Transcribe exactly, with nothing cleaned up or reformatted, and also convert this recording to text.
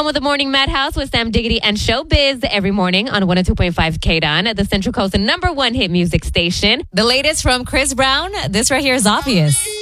with the Morning Madhouse with Sam Diggity and Showbiz every morning on one oh two point five K D O N, the Central Coast number one hit music station. The latest from Chris Brown. This right here is obvious.